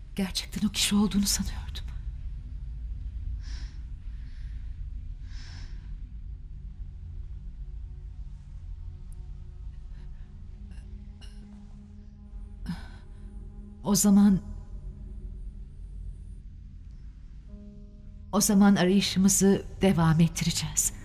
Gerçekten o kişi olduğunu sanıyordum. O zaman... O zaman arayışımızı devam ettireceğiz.